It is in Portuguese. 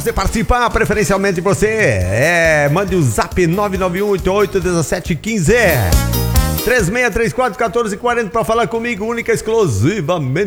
você participar, preferencialmente você. Mande o zap 991881715 36341440 pra falar comigo, única e exclusivamente